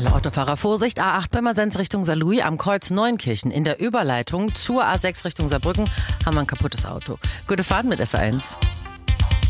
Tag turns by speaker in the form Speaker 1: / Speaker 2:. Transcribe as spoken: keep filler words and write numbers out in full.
Speaker 1: Alle Autofahrer Vorsicht, A acht Pirmasens Richtung Saarlouis am Kreuz Neunkirchen. In der Überleitung zur A sechs Richtung Saarbrücken haben wir ein kaputtes Auto. Gute Fahrt mit S eins.